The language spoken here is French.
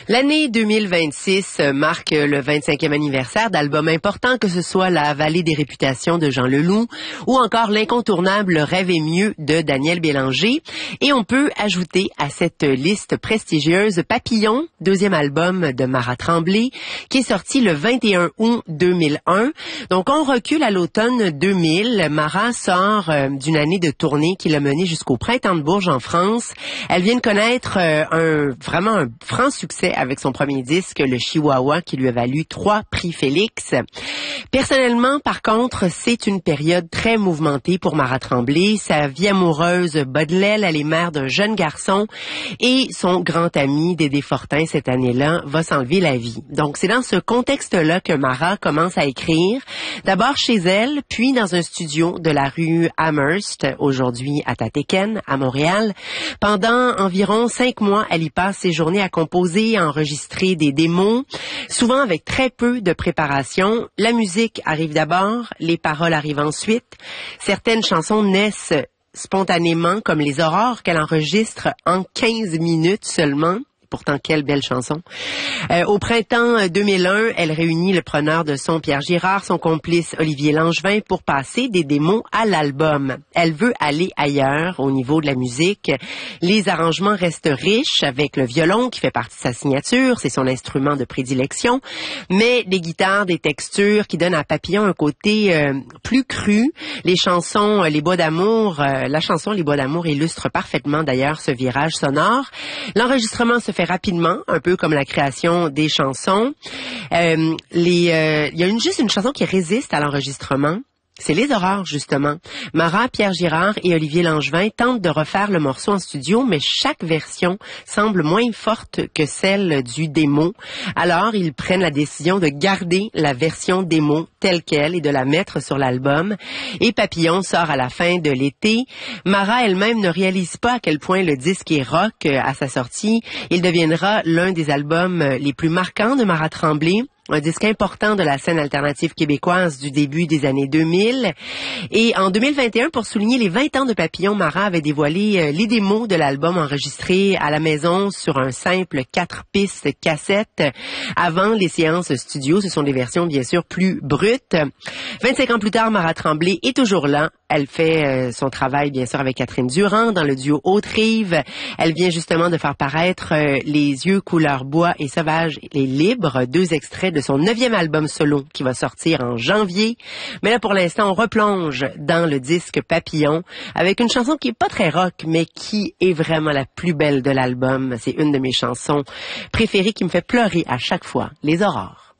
L'année 2026 marque le 25e anniversaire d'albums importants, que ce soit La Vallée des Réputations de Jean Leloup ou encore l'incontournable Rêve est mieux de Daniel Bélanger. Et on peut ajouter à cette liste prestigieuse Papillon, deuxième album de Mara Tremblay, qui est sorti le 21 août 2001. Donc on recule à l'automne 2000. Mara sort d'une année de tournée qui l'a menée jusqu'au Printemps de Bourges en France. Elle vient de connaître vraiment un franc succès avec son premier disque, le Chihuahua, qui lui a valu 3 prix Félix. Personnellement, par contre, c'est une période très mouvementée pour Mara Tremblay. Sa vie amoureuse bat de l'aile, elle est mère d'un jeune garçon et son grand ami Dédé Fortin, cette année-là, va s'enlever la vie. Donc, c'est dans ce contexte-là que Mara commence à écrire, d'abord chez elle, puis dans un studio de la rue Amherst, aujourd'hui à Tatéken, à Montréal. Pendant environ 5 mois, elle y passe ses journées à composer, à enregistrer des démos, souvent avec très peu de préparation. La musique arrive d'abord, les paroles arrivent ensuite. Certaines chansons naissent spontanément, comme Les Aurores, qu'elle enregistre en 15 minutes seulement. Pourtant, quelle belle chanson. Au printemps 2001, elle réunit le preneur de son Pierre Girard, son complice Olivier Langevin, pour passer des démos à l'album. Elle veut aller ailleurs au niveau de la musique. Les arrangements restent riches, avec le violon qui fait partie de sa signature, c'est son instrument de prédilection, mais des guitares, des textures qui donnent à Papillon un côté plus cru. Les chansons Les Bois d'amour, la chanson Les Bois d'amour illustre parfaitement d'ailleurs ce virage sonore. L'enregistrement se fait rapidement, un peu comme la création des chansons. Il y a juste une chanson qui résiste à l'enregistrement. C'est Les Aurores, justement. Mara, Pierre Girard et Olivier Langevin tentent de refaire le morceau en studio, mais chaque version semble moins forte que celle du démo. Alors, ils prennent la décision de garder la version démo telle qu'elle et de la mettre sur l'album. Et Papillon sort à la fin de l'été. Mara elle-même ne réalise pas à quel point le disque est rock à sa sortie. Il deviendra l'un des albums les plus marquants de Mara Tremblay. Un disque important de la scène alternative québécoise du début des années 2000. Et en 2021, pour souligner les 20 ans de Papillon, Mara avait dévoilé les démos de l'album enregistrés à la maison sur un simple 4 pistes cassette. Avant les séances studio, ce sont des versions bien sûr plus brutes. 25 ans plus tard, Mara Tremblay est toujours là. Elle fait son travail, bien sûr, avec Catherine Durand dans le duo Haute-Rive. Elle vient justement de faire paraître Les yeux couleur bois et sauvage et libre, 2 extraits de son 9e album solo qui va sortir en janvier. Mais là, pour l'instant, on replonge dans le disque Papillon avec une chanson qui est pas très rock, mais qui est vraiment la plus belle de l'album. C'est une de mes chansons préférées qui me fait pleurer à chaque fois, Les Aurores.